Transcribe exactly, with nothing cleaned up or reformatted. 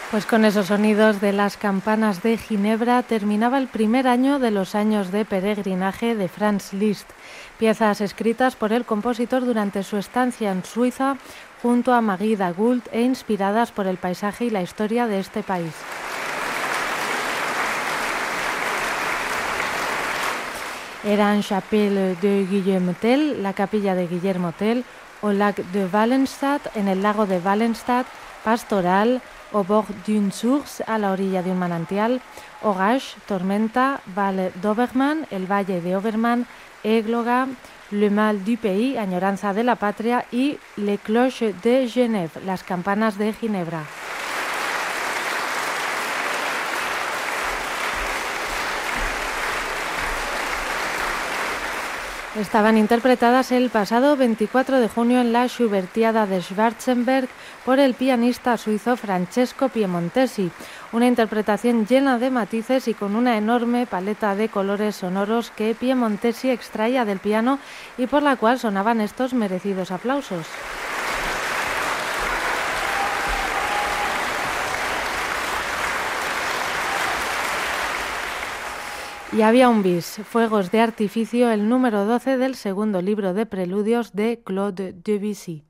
Pues con esos sonidos de las campanas de Ginebra terminaba el primer año de los años de peregrinaje de Franz Liszt, piezas escritas por el compositor durante su estancia en Suiza junto a Magida Gould e inspiradas por el paisaje y la historia de este país. Eran Chapelle de Guillaume Tell, la capilla de Guillermo Tell, o Lac de Wallenstadt, en el lago de Wallenstadt, Pastoral, au bord d'une source, a la orilla de un manantial, Orage, tormenta, Val d'Obermann, el valle de Obermann, Égloga, Le Mal du Pays, añoranza de la patria, y Les Cloches de Genève, las campanas de Ginebra. Estaban interpretadas el pasado veinticuatro de junio en la Schubertiada de Schwarzenberg por el pianista suizo Francesco Piemontesi, una interpretación llena de matices y con una enorme paleta de colores sonoros que Piemontesi extraía del piano y por la cual sonaban estos merecidos aplausos. Y había un bis, Fuegos de artificio, el número doce del segundo libro de preludios de Claude Debussy.